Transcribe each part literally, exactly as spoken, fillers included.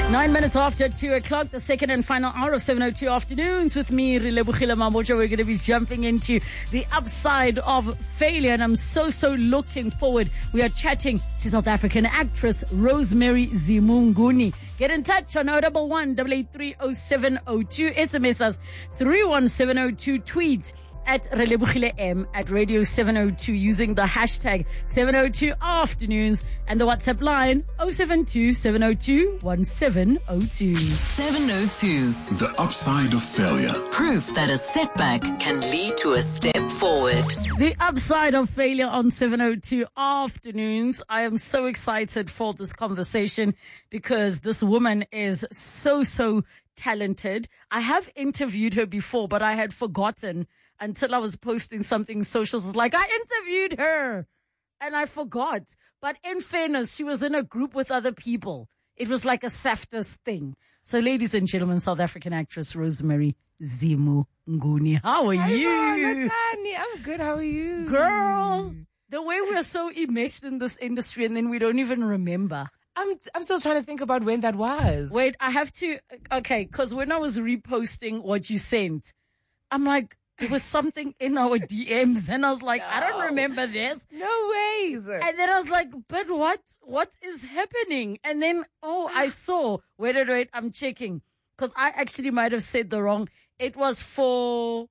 Nine minutes after two o'clock, the second and final hour of seven oh two Afternoons with me, Relebohile Mabotja. We're going to be jumping into the upside of failure, and I'm so, so looking forward. We are chatting to South African actress Rosemary Zimunguni. Get in touch on zero one one, eight eight three, zero seven zero two. S M S us three one seven zero two. Tweet at Relebohile M at Radio seven oh two using the hashtag seven oh two Afternoons and the WhatsApp line zero seven two, seven oh two, one seven oh two. seven oh two. The upside of failure. Proof that a setback can lead to a step forward. The upside of failure on seven oh two Afternoons. I am so excited for this conversation because this woman is so, so talented. I have interviewed her before, but I had forgotten until I was posting something socials. It's like, I interviewed her and I forgot. But in fairness, she was in a group with other people. It was like a SAFTA's thing. So ladies and gentlemen, South African actress Rosemary Zimunguni. How are Hi, you? Mama, Tani. I'm good. How are you? Girl, the way we're so enmeshed in this industry and then we don't even remember. I'm I'm still trying to think about when that was. Wait, I have to, okay, because when I was reposting what you sent, I'm like, there was something in our D Ms and I was like, no. I don't remember this. No ways. And then I was like, but what, what is happening? And then, oh, I saw, wait, wait, wait, I'm checking. Because I actually might have said the wrong. It was for,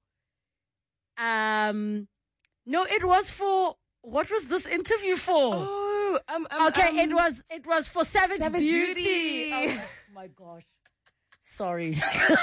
um, no, it was for, what was this interview for? Oh, um, um, okay, um, it was, it was for Savage, Savage Beauty. Beauty. Oh my gosh. Sorry.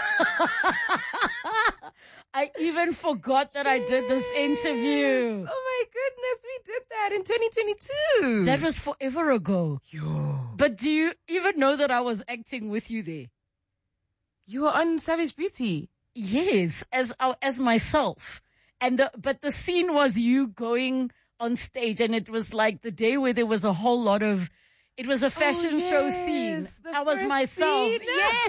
I even forgot that I did this interview. Oh my goodness, we did that in twenty twenty-two. That was forever ago. Yo. But do you even know that I was acting with you there? You were on Savage Beauty. Yes, as as myself. And the, but the scene was you going on stage, and it was like the day where there was a whole lot of, it was a fashion oh, yes, show scene. I was myself. Scene. Yes.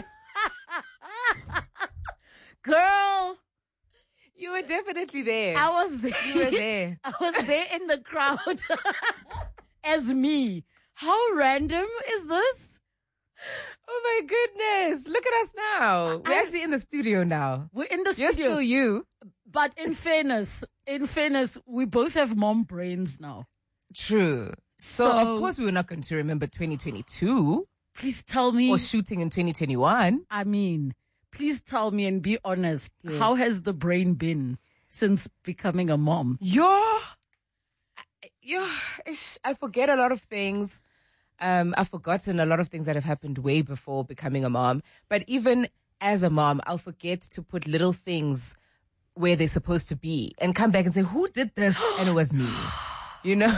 Girl. You were definitely there. I was there. You were there. I was there in the crowd as me. How random is this? Oh my goodness. Look at us now. We're I, actually in the studio now. We're in the You're studio. still you. But in fairness, in fairness, we both have mom brains now. True. So, so of course we were not going to remember twenty twenty-two. Please tell me. Or shooting in twenty twenty-one. I mean, please tell me and be honest. Yes. How has the brain been since becoming a mom? Yo, yo, I forget a lot of things. Um, I've forgotten a lot of things that have happened way before becoming a mom. But even as a mom, I'll forget to put little things where they're supposed to be and come back and say, who did this? And it was me. You know?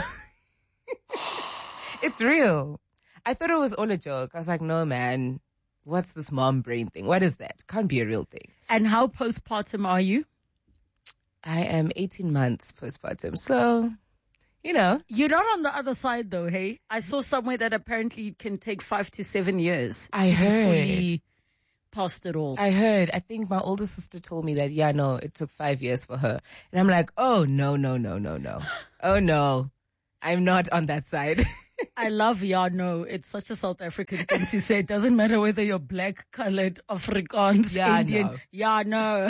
It's real. I thought it was all a joke. I was like, no, man. What's this mom brain thing? What is that? Can't be a real thing. And how postpartum are you? I am eighteen months postpartum. So, you know. You're not on the other side though, hey? I saw somewhere that apparently it can take five to seven years. I heard. Fully past it all. I heard. I think my older sister told me that, yeah, no, it took five years for her. And I'm like, oh, no, no, no, no, no. Oh, no. I'm not on that side. I love yeah, no. It's such a South African thing to say. It doesn't matter whether you're black, colored, Afrikaans, yeah, Indian. No. Yeah, no.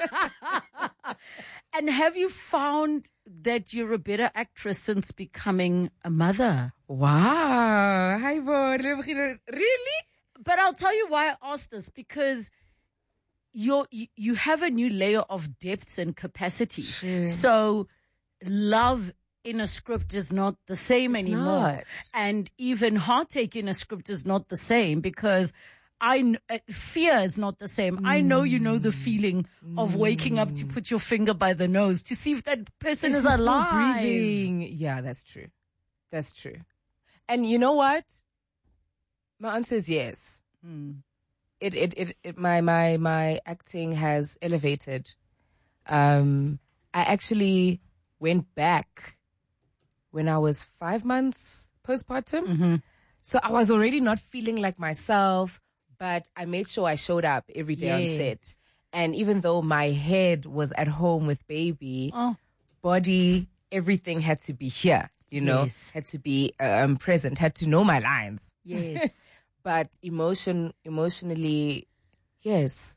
And have you found that you're a better actress since becoming a mother? Wow. Hi, Bo. Really? But I'll tell you why I asked this, because you're, you you have a new layer of depths and capacity. True. So love in a script is not the same it's anymore. Not. And even heartache in a script is not the same, because I, uh, fear is not the same. Mm. I know you know the feeling of waking up to put your finger by the nose to see if that person is is alive. Still breathing. Yeah, that's true. That's true. And you know what? My answer is yes. Mm. It, it, it, it, my, my, my acting has elevated. Um, I actually went back when I was five months postpartum. Mm-hmm. So I was already not feeling like myself, but I made sure I showed up every day yes. on set. And even though my head was at home with baby, oh. body, everything had to be here, you know, yes. had to be um, present, had to know my lines. Yes. but emotion, emotionally, yes.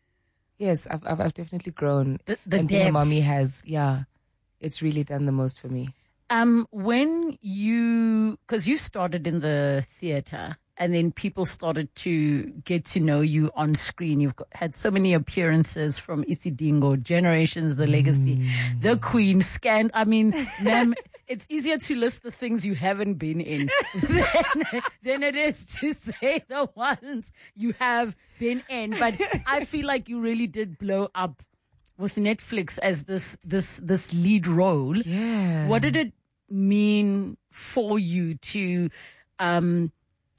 Yes, I've, I've, I've definitely grown. The, the and being a depth. mommy has, yeah, it's really done the most for me. Um, when you, because you started in the theater and then people started to get to know you on screen. You've got, had so many appearances from Isidingo, Generations, The Legacy, Mm. The Queen, Scan. I mean, ma'am, it's easier to list the things you haven't been in than, than it is to say the ones you have been in. But I feel like you really did blow up with Netflix as this this this lead role. Yeah. What did it mean for you to um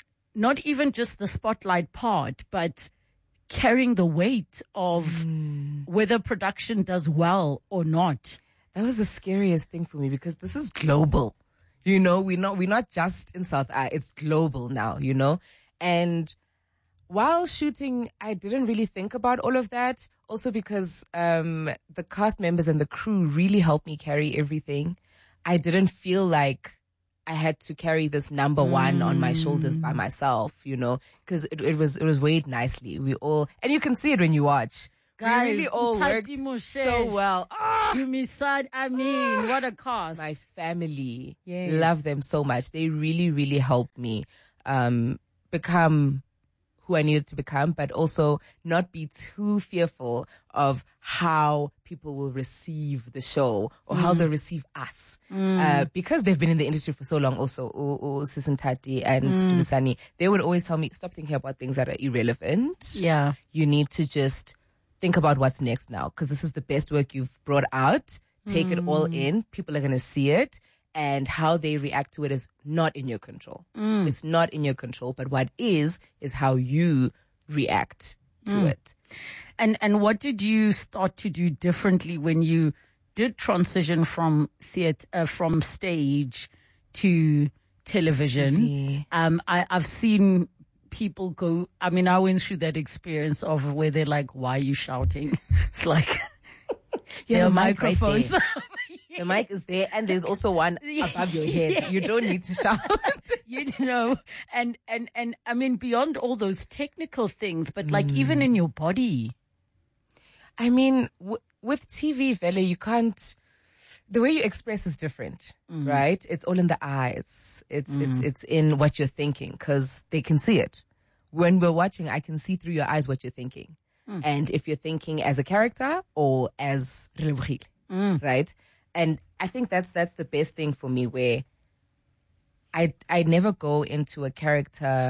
not even just the spotlight part, but carrying the weight of Mm. whether production does well or not? That was the scariest thing for me because this is global. You know, we're not, we're not just in South Africa. It's global now, you know? And while shooting, I didn't really think about all of that. Also because, um, the cast members and the crew really helped me carry everything. I didn't feel like I had to carry this number one on my shoulders by myself, you know, because it, it was, it was weighed nicely. We all, and you can see it when you watch. Guys, we really all worked Mtati so Moshesh, well. Ah! Dumisad, I mean, what a cast. My family, Yes. love them so much. They really, really helped me um, become who I needed to become, but also not be too fearful of how people will receive the show or how they'll receive us. Uh, because they've been in the industry for so long also, O- O- Sis Ntati and Dumisani, they would always tell me, stop thinking about things that are irrelevant. Yeah. You need to just think about what's next now, because this is the best work you've brought out. Take it all in. People are going to see it. And how they react to it is not in your control. It's not in your control. But what is, is how you react to it. And and what did you start to do differently when you did transition from theater, uh, from stage to television? T V. Um, I, I've seen people go. I mean, I went through that experience of where they're like, "Why are you shouting?" It's like You there are have a mic right microphones. there. The mic is there, and there's also one above your head. You don't need to shout. you know, and and and I mean, beyond all those technical things, but like even in your body. I mean, w- with T V, Vele, you can't. The way you express is different, right? It's all in the eyes. It's it's it's in what you're thinking because they can see it. When we're watching, I can see through your eyes what you're thinking, and if you're thinking as a character or as Relebohile, right? And I think that's that's the best thing for me, where I I never go into a character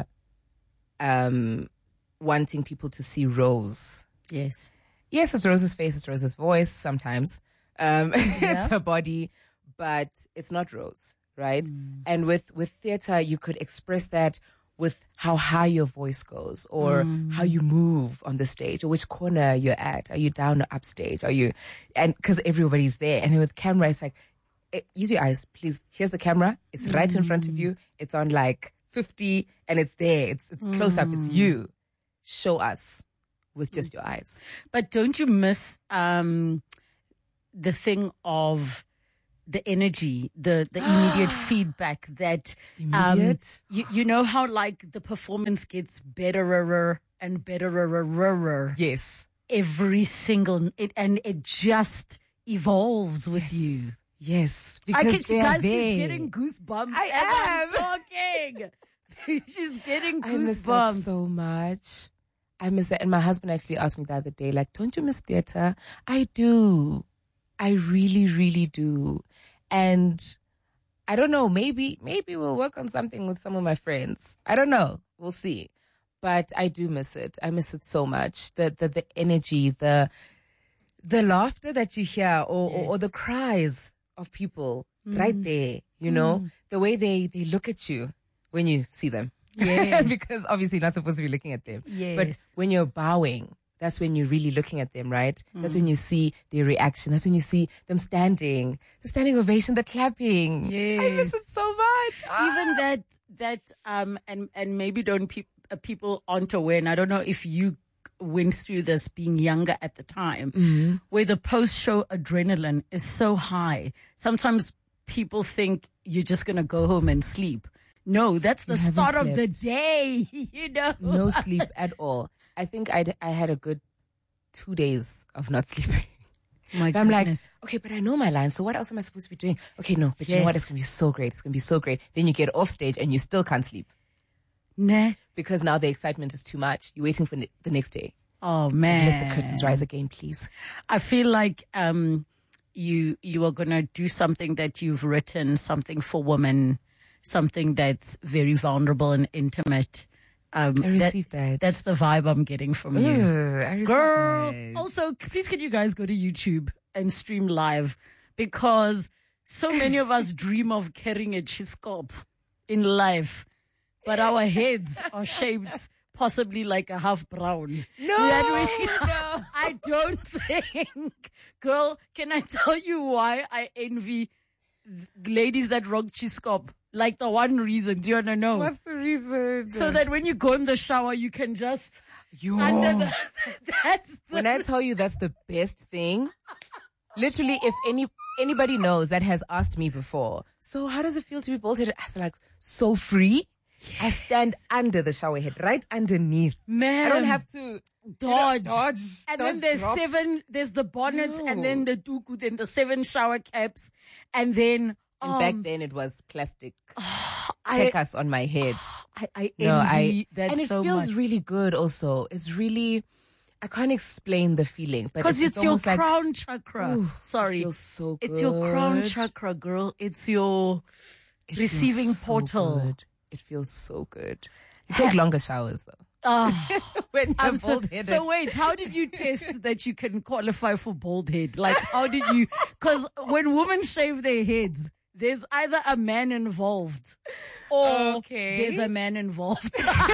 um wanting people to see Rose. Yes. Yes, it's Rose's face, it's Rose's voice sometimes. Um, Yeah. it's her body, but it's not Rose, right? And with, with theater, you could express that with how high your voice goes or how you move on the stage or which corner you're at. Are you down or upstage? Are you, and cause everybody's there. And then with camera, it's like, eh, use your eyes, please. Here's the camera. It's right in front of you. It's on like fifty and it's there. It's, it's close up. It's you. Show us with just your eyes. But don't you miss um, the thing of the energy, the the immediate feedback that um, Immediate? you you know how like the performance gets betterer and betterer Yes. every single it, and it just evolves with you. Yes. I Because can, she, they are guys, she's there. getting goosebumps. I as I'm am. talking. She's getting I miss that goosebumps. so much. I miss it. And my husband actually asked me the other day, like, don't you miss theater? I do. I really, really do. And I don't know, maybe, maybe we'll work on something with some of my friends. I don't know. We'll see. But I do miss it. I miss it so much. The, the, the energy, the, the laughter that you hear or, or, or the cries of people right there, you know, the way they, they look at you when you see them. Yes. Because obviously you're not supposed to be looking at them. Yes. But when you're bowing, that's when you're really looking at them, right? That's when you see their reaction. That's when you see them standing, the standing ovation, the clapping. I miss Yes. it so much. Ah. Even that, that, um, and, and maybe don't peop uh, people aren't aware, and I don't know if you went through this being younger at the time, where the post-show adrenaline is so high. Sometimes people think you're just going to go home and sleep. No, that's the You haven't start of the slept. day, you know. No sleep at all. I think I I had a good two days of not sleeping. My I'm like, goodness. okay, but I know my lines, so what else am I supposed to be doing? Okay, no, but you know what? Yes. It's going to be so great. It's going to be so great. Then you get off stage and you still can't sleep Nah. because now the excitement is too much. You're waiting for ne- the next day. Oh man. Let the curtains rise again, please. I feel like um you you are gonna do something that you've written, something for women, something that's very vulnerable and intimate. Um, I received that. That's the vibe I'm getting from you. Ugh, I received Girl. that. Also, please can you guys go to YouTube and stream live, because so many of us dream of carrying a chiskop in life, but our heads are shaped possibly like a half brown. No, That we- no. I don't think. Girl, can I tell you why I envy th- ladies that rock chiskop? Like the one reason. Do you want to know? What's the reason? So that when you go in the shower, you can just Yo. under the. That's the. When I tell you that's the best thing, literally, if any anybody knows that has asked me before, so how does it feel to be bald headed? I was like, so free. I stand under the shower head, right underneath. Man, I don't have to dodge. You know, dodge. And dodge then there's drops. seven. There's the bonnet, No. and then the tuku, then the seven shower caps, and then. And um, back then it was plastic I, checkers on my head. I, I envy No, I that and it so feels much. really good. Also, it's really I can't explain the feeling, but Because it's, it's, your almost like, crown chakra. ooh, Sorry. it feels so good. It's your crown chakra, girl. It's your It feels receiving so portal. good. It feels so good. You take longer showers though. Oh, When you're I'm so, bald-headed. so wait, how did you test that you can qualify for bald head? Like, how did you, because when women shave their heads, there's either a man involved or Okay. there's a man involved.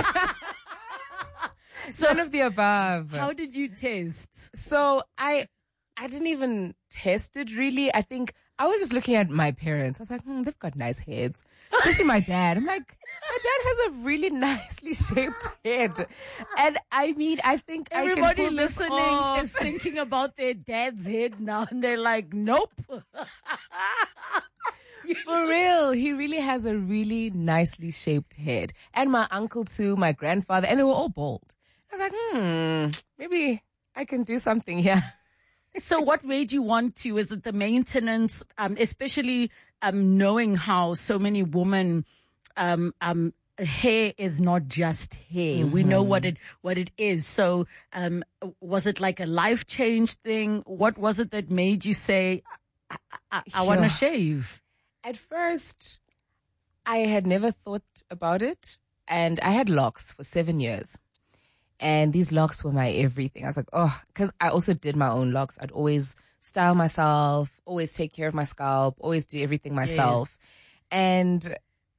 None of the above. How did you test? So I, I didn't even test it really. I think I was just looking at my parents. I was like, hmm, they've got nice heads. Especially my dad. I'm like, my dad has a really nicely shaped head. And I mean, I think Everybody I can pull this listening off. is thinking about their dad's head now, and they're like, nope. For real, he really has a really nicely shaped head. And my uncle too, my grandfather, and they were all bald. I was like, hmm, maybe I can do something here. So what made you want to? Is it the maintenance, um, especially um, knowing how so many women, um, um, hair is not just hair. We know what it what it is. So um, was it like a life change thing? What was it that made you say, I, I, I want to Yeah. shave? At first, I had never thought about it. And I had locks for seven years. And these locks were my everything. I was like, oh, because I also did my own locks. I'd always style myself, always take care of my scalp, always do everything myself. And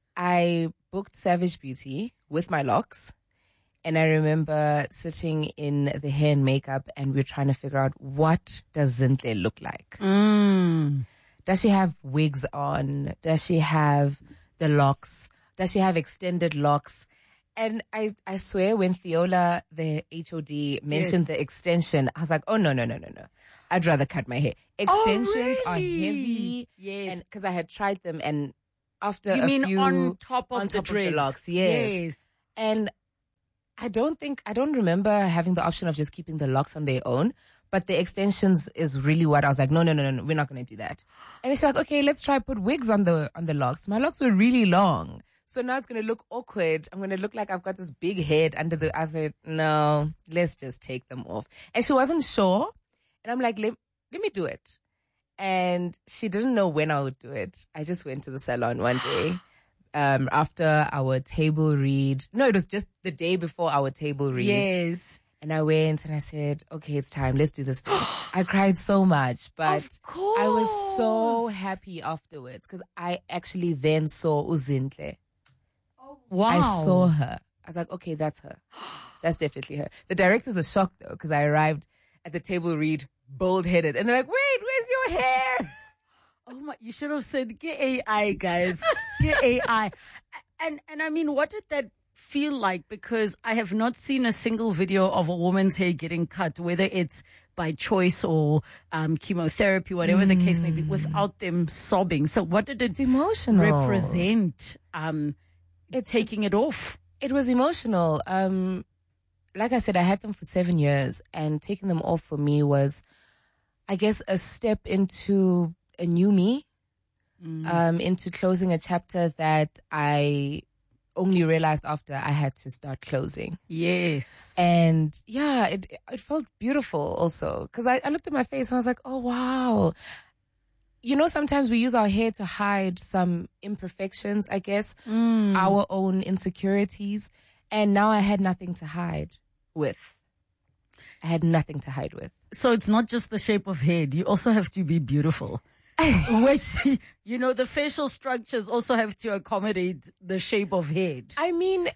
I booked Savage Beauty with my locks. And I remember sitting in the hair and makeup and we were trying to figure out, what does Zintle look like? Mm. Does she have wigs on? Does she have the locks? Does she have extended locks? And I, I swear when Theola, the H O D, mentioned the extension, I was like, oh, no, no, no, no, no. I'd rather cut my hair. Extensions are really? heavy. Yes. And because I had tried them and after You a mean few, on top of on the top of the dreads? locks, yes. Yes. And I don't think, I don't remember having the option of just keeping the locks on their own, but the extensions is really what I was like, no, no, no, no, no, we're not going to do that. And it's like, okay, let's try put wigs on the, on the locks. My locks were really long. So now it's going to look awkward. I'm going to look like I've got this big head under the, I said, no, let's just take them off. And she wasn't sure. And I'm like, let, let me do it. And she didn't know when I would do it. I just went to the salon one day. Um, after our table read. No, it was just the day before our table read. Yes. And I went and I said, okay, it's time. Let's do this. I cried so much, but Of course. I was so happy afterwards because I actually then saw Uzintle. Wow. I saw her. I was like, okay, that's her. That's definitely her. The directors were shocked though because I arrived at the table read bald headed and they're like, wait, where's your hair? Oh my, you should have said, get A I, guys. Get A I. And, and I mean, what did that feel like? Because I have not seen a single video of a woman's hair getting cut, whether it's by choice or um, chemotherapy, whatever the case may be, without them sobbing. So what did it It's emotional. represent um, it, taking it off? It was emotional. Um, like I said, I had them for seven years, and taking them off for me was, I guess, a step into a new me, mm. um, into closing a chapter that I only realized after I had to start closing. Yes. And yeah, it it felt beautiful also, because I, I looked at my face and I was like, oh, wow. You know, sometimes we use our hair to hide some imperfections, I guess, mm. our own insecurities. And now I had nothing to hide with. I had nothing to hide with. So it's not just the shape of head. You also have to be beautiful. Which, you know, the facial structures also have to accommodate the shape of head. I mean,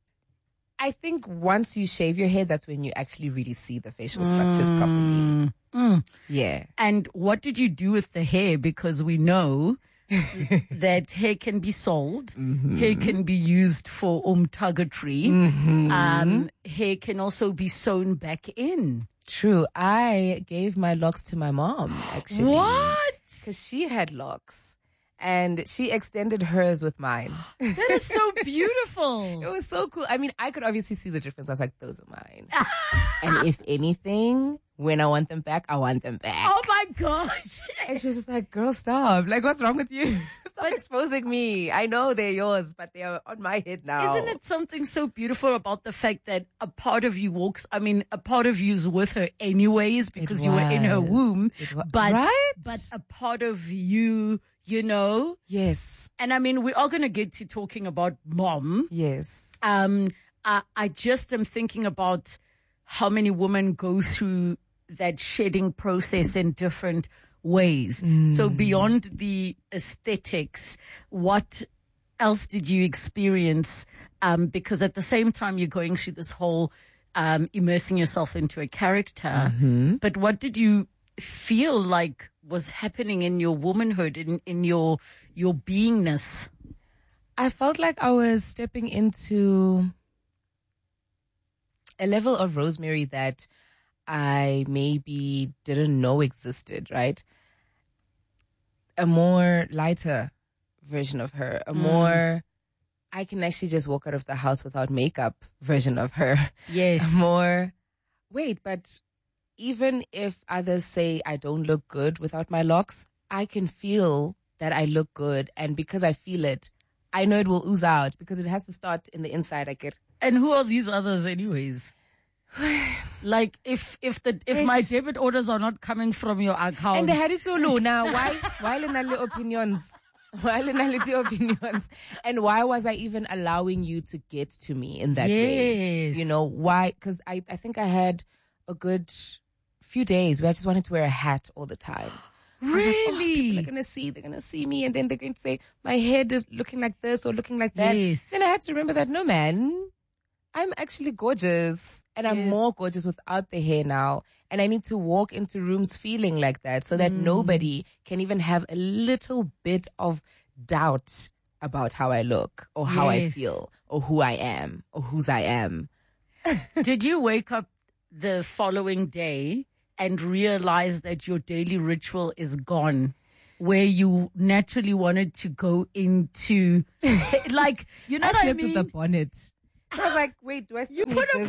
I think once you shave your head, that's when you actually really see the facial structures mm. properly. Mm. Yeah. And what did you do with the hair? Because we know that hair can be sold. Mm-hmm. Hair can be used for umtagatry. Mm-hmm. Um, hair can also be sewn back in. True. I gave my locks to my mom, actually. What? Because she had locks. And she extended hers with mine. That is so beautiful. It was so cool. I mean, I could obviously see the difference. I was like, those are mine. And if anything, when I want them back, I want them back. Oh my gosh. And she was just like, girl, stop. Like, what's wrong with you? Stop but, exposing me. I know they're yours, but they're on my head now. Isn't it something so beautiful about the fact that a part of you walks, I mean, a part of you's with her anyways because you were in her womb. But, right? But a part of you, you know? Yes. And I mean, we are going to get to talking about mom. Yes. Um, I, I just am thinking about how many women go through that shedding process in different ways. Mm. So beyond the aesthetics, what else did you experience? Um, because at the same time, you're going through this whole um, immersing yourself into a character. Mm-hmm. But what did you feel like was happening in your womanhood, in, in your your beingness? I felt like I was stepping into a level of Rosemary that I maybe didn't know existed, right? A more lighter version of her, a mm. more, I can actually just walk out of the house without makeup version of her. Yes. A more, wait, but even if others say I don't look good without my locks, I can feel that I look good. And because I feel it, I know it will ooze out because it has to start in the inside. I get. And who are these others anyways? Like if if the if my debit orders are not coming from your account, and they had it so low now, why why Lenali opinions, why Lenali opinions, and why was I even allowing you to get to me in that yes. way? You know why? Because I I think I had a good few days where I just wanted to wear a hat all the time. Really? Like, oh, people are gonna see, they're gonna see me, and then they're going to say my head is looking like this or looking like that. Yes. Then I had to remember that no, man, I'm actually gorgeous, and I'm yes. more gorgeous without the hair now. And I need to walk into rooms feeling like that so that mm. nobody can even have a little bit of doubt about how I look or how yes. I feel or who I am or whose I am. Did you wake up the following day and realize that your daily ritual is gone, where you naturally wanted to go into, like, you know I what I slept mean? with the bonnet. I was like, wait, do I still You need put a this?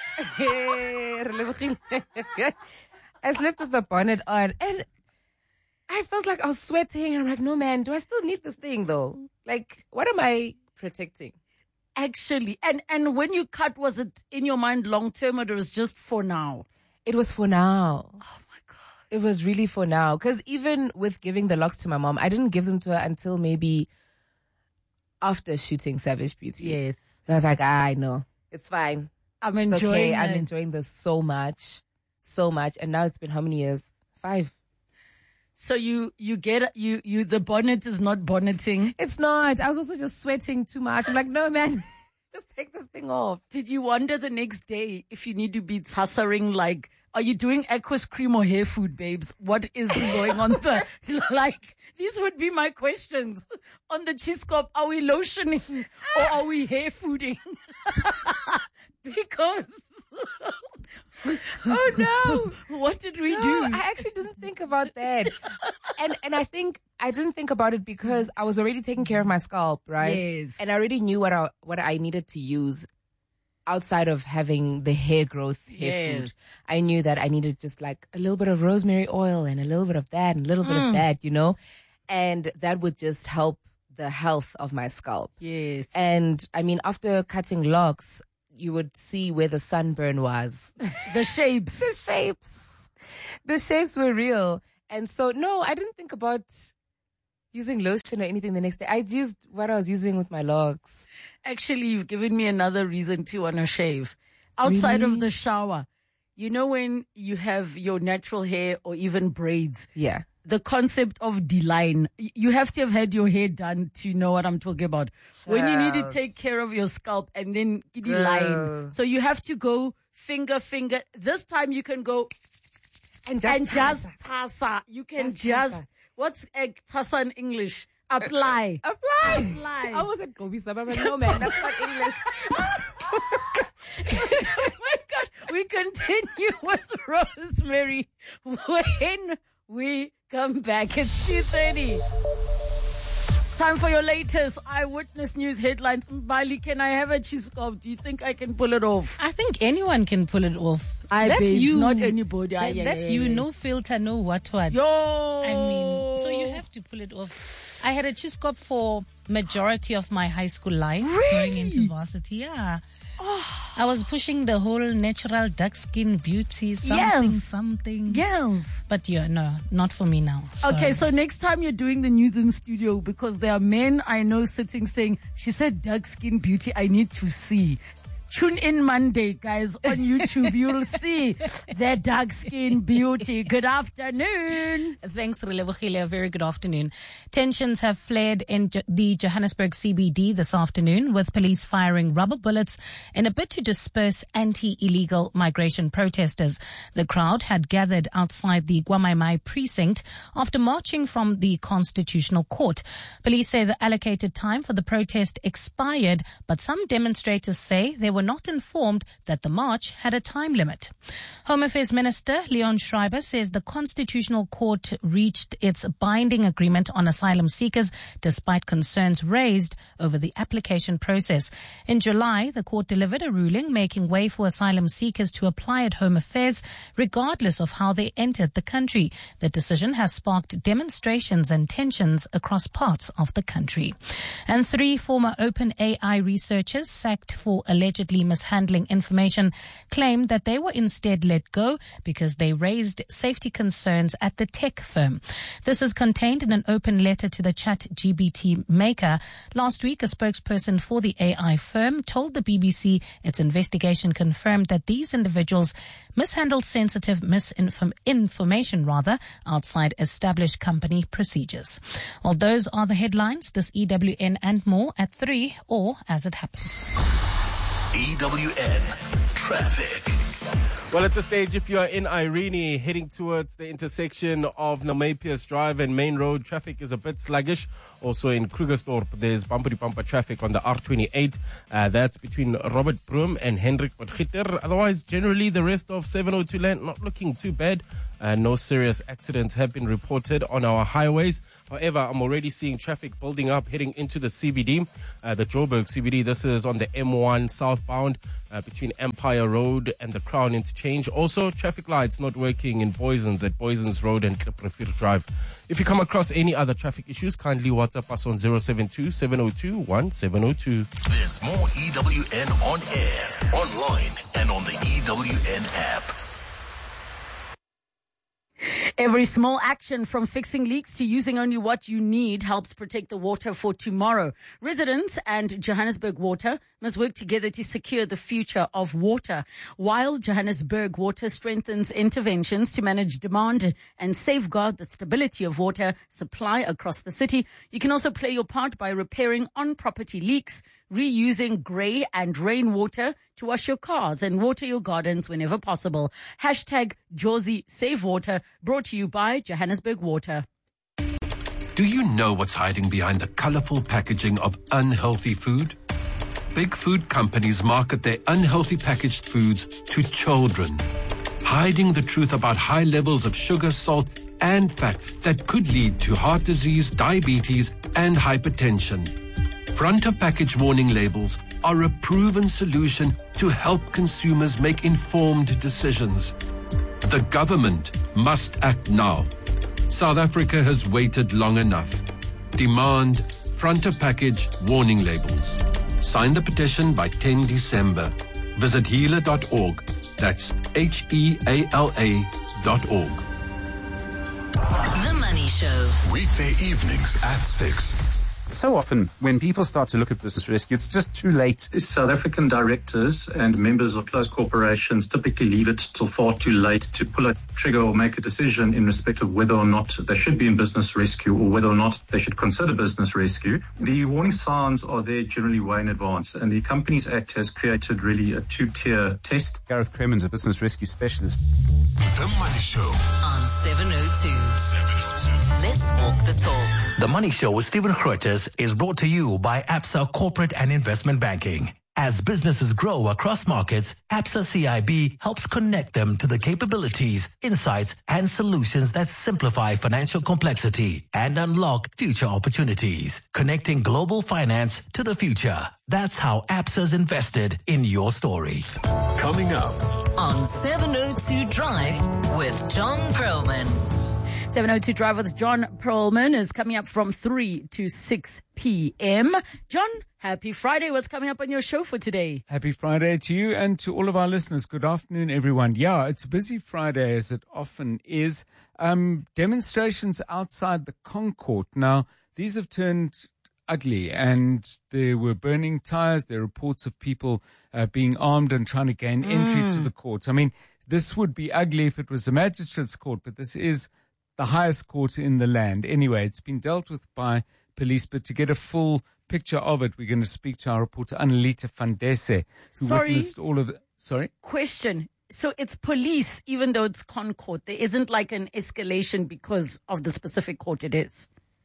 bonnet? I slept with the bonnet on, and I felt like I was sweating, and I'm like, no, man, do I still need this thing, though? Like, what am I protecting? Actually, and, and when you cut, was it in your mind long term or it was just for now? It was for now. Oh my God. It was really for now. Because even with giving the locks to my mom, I didn't give them to her until maybe after shooting Savage Beauty. Yes. I was like, ah, I know. It's fine. I'm it's enjoying okay. it. I'm enjoying this so much. So much. And now it's been how many years? Five. So you, you get, you, you, the bonnet is not bonneting. It's not. I was also just sweating too much. I'm like, no, man. Just take this thing off. Did you wonder the next day if you need to be tussering, like, are you doing Aquas cream or hair food, babes? What is going on there? Like, these would be my questions on the Chiscop. Are we lotioning or are we hair fooding? Because, oh no, what did we no, do? I actually didn't think about that. And, and I think I didn't think about it because I was already taking care of my scalp, right? Yes. And I already knew what I, what I needed to use outside of having the hair growth, hair Yes. food. I knew that I needed just like a little bit of rosemary oil and a little bit of that and a little bit Mm. of that, you know? And that would just help the health of my scalp. Yes. And I mean, after cutting locks, you would see where the sunburn was. The shapes. the shapes. The shapes were real. And so, no, I didn't think about using lotion or anything the next day. I used what I was using with my locks. Actually, you've given me another reason to want to shave. Outside Really? of the shower, you know when you have your natural hair or even braids, Yeah. the concept of D-line, y- you have to have had your hair done to know what I'm talking about. When you need to Child. take care of your scalp and then D-line. Girl. So you have to go finger, finger. This time you can go And just, and just tasa. You can Just just, tasa. what's uh, tasa in English? Apply. apply. Apply. I was at Gobi Sabah, but no, man, that's not English. Oh my God. We continue with Rosemary when we come back. It's two thirty. Time for your latest eyewitness news headlines. Mbali, can I have a cheese scope? Do you think I can pull it off? I think anyone can pull it off. I that's babes, you. not anybody. Ah, That- yeah, that's yeah, you. yeah. No filter, no what what. Yo. I mean, so you have to pull it off. I had a chiscop for majority of my high school life. Going into Really? varsity, yeah. I was pushing the whole natural dark skin beauty, something, Yes. something. Yes. But yeah, no, not for me now. Okay, so next time you're doing the news in studio, because there are men I know sitting saying, she said dark skin beauty, I need to see. Tune in Monday, guys, on YouTube. You'll see their dark skin beauty. Good afternoon. Thanks, Relebogile. A very good afternoon. Tensions have flared in Jo- the Johannesburg C B D this afternoon, with police firing rubber bullets in a bid to disperse anti-illegal migration protesters. The crowd had gathered outside the Guamaimai precinct after marching from the Constitutional Court. Police say the allocated time for the protest expired, but some demonstrators say they were not informed that the march had a time limit. Home Affairs Minister Leon Schreiber says the Constitutional Court reached its binding agreement on asylum seekers despite concerns raised over the application process. In July, the court delivered a ruling making way for asylum seekers to apply at Home Affairs regardless of how they entered the country. The decision has sparked demonstrations and tensions across parts of the country. And three former OpenAI researchers sacked for allegedly mishandling information claimed that they were instead let go because they raised safety concerns at the tech firm. This is contained in an open letter to the ChatGPT maker. Last week, a spokesperson for the A I firm told the B B C its investigation confirmed that these individuals mishandled sensitive misinform- information rather outside established company procedures. Well, those are the headlines. This E W N and more at three, or as it happens. E W N Traffic. Well, at this stage, if you are in Irene heading towards the intersection of Namapius Drive and Main Road, traffic is a bit sluggish. Also in Krugersdorp, there's bumper bumper traffic on the R twenty-eight. Uh, that's between Robert Broom and Hendrik Potgieter. Otherwise, generally, the rest of seven oh two land not looking too bad. Uh, no serious accidents have been reported on our highways. However, I'm already seeing traffic building up heading into the C B D, uh, the Joburg C B D. This is on the M one southbound uh, between Empire Road and the Crown Interchange. Also, traffic lights not working in Boysons at Boysons Road and Kliprefir Drive. If you come across any other traffic issues, kindly WhatsApp us on zero seven two, seven oh two, one seven oh two. There's more E W N on air, online, and on the E W N app. Every small action, from fixing leaks to using only what you need, helps protect the water for tomorrow. Residents and Johannesburg Water must work together to secure the future of water. While Johannesburg Water strengthens interventions to manage demand and safeguard the stability of water supply across the city, you can also play your part by repairing on-property leaks, reusing grey and rainwater to wash your cars and water your gardens whenever possible. Hashtag Jozi Save Water, brought to you by Johannesburg Water. Do you know what's hiding behind the colorful packaging of unhealthy food? Big food companies market their unhealthy packaged foods to children. hiding the truth about high levels of sugar, salt, and fat that could lead to heart disease, diabetes, and hypertension. Front of package warning labels are a proven solution to help consumers make informed decisions. The government must act now. South Africa has waited long enough. Demand front of package warning labels. Sign the petition by the tenth of December. Visit healer dot org. That's H E A L A dot org. The Money Show. Weekday evenings at six. So often, when people start to look at business rescue, it's just too late. South African directors and members of closed corporations typically leave it till far too late to pull a trigger or make a decision in respect of whether or not they should be in business rescue or whether or not they should consider business rescue. The warning signs are there generally way in advance, and the Companies Act has created really a two-tier test. Gareth Cremens, a business rescue specialist. The Money Show on seven oh two. seven oh two. Let's walk the talk. The Money Show with Stephen Grootes is brought to you by Absa Corporate and Investment Banking. As businesses grow across markets, Absa C I B helps connect them to the capabilities, insights, and solutions that simplify financial complexity and unlock future opportunities. Connecting global finance to the future. That's how Absa's invested in your story. Coming up on seven oh two Drive with John Perlman. seven oh two Drive with John Perlman is coming up from three to six p.m. John, happy Friday. What's coming up on your show for today? Happy Friday to you and to all of our listeners. Good afternoon, everyone. Yeah, it's a busy Friday, as it often is. Um, demonstrations outside the Concourt. Now, these have turned ugly, and there were burning tires. There are reports of people uh, being armed and trying to gain mm. entry to the court. I mean, this would be ugly if it was a magistrate's court, but this is the highest court in the land. Anyway, it's been dealt with by police, but to get a full picture of it, we're going to speak to our reporter, Annalita Fandese, who Sorry. witnessed all of it. Sorry? Question. So it's police, even though it's Concourt. There isn't like an escalation because of the specific court it is.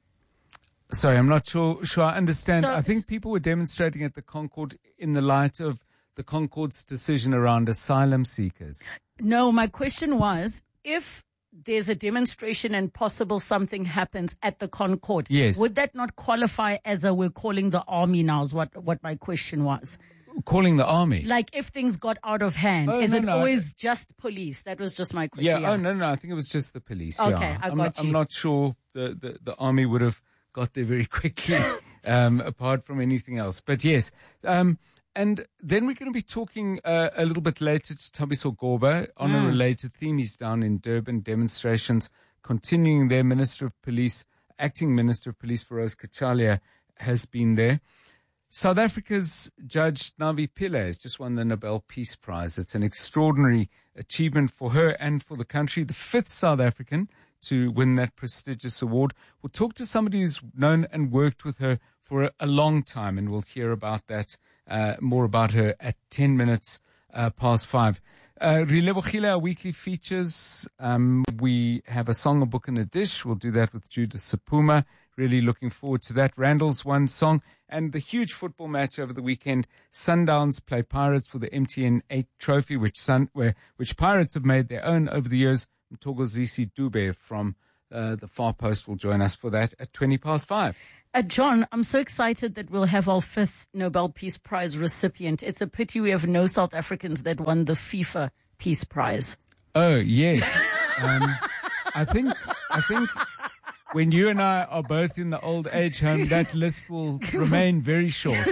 Sorry, I'm not sure, sure I understand. So, I think people were demonstrating at the Concourt in the light of the Concourt's decision around asylum seekers. No, my question was, if there's a demonstration and possible something happens at the Concourt, yes, would that not qualify as a we're calling the army now is what, what my question was. Calling the army? Like if things got out of hand, oh, is no, it no. always just police? That was just my question. Yeah, yeah. oh no, no, I think it was just the police. Okay, yeah. I got I'm not, you. I'm not sure the, the, the army would have got there very quickly, um, apart from anything else. But yes, um, and then we're going to be talking uh, a little bit later to Thabiso Gorba on mm. a related theme. He's down in Durban, demonstrations continuing there. Minister of Police, Acting Minister of Police Feroz Kachalia has been there. South Africa's Judge Navi Pillay has just won the Nobel Peace Prize. It's an extraordinary achievement for her and for the country. The fifth South African to win that prestigious award. We'll talk to somebody who's known and worked with her for a, a long time, and we'll hear about that, uh, more about her at ten minutes uh, past five. Uh, Rilebogile, our weekly features. Um, we have a song, a book, and a dish. We'll do that with Judith Sapuma. Really looking forward to that. Randall's one song. And the huge football match over the weekend. Sundowns play Pirates for the M T N eight trophy, which Sun, where, which Pirates have made their own over the years. Mthokozisi Dube from uh, the Far Post will join us for that at twenty past five. Uh, John, I'm so excited that we'll have our fifth Nobel Peace Prize recipient. It's a pity we have no South Africans that won the FIFA Peace Prize. Oh, yes. um, I think, I think when you and I are both in the old age home, that list will remain very short.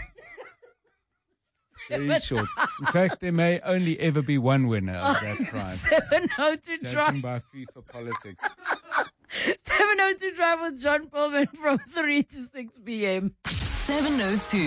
Very short. In fact, there may only ever be one winner of that prize. seven oh two Judging by FIFA politics. seven oh two Drive with John Perlman from three to six p.m. seven oh two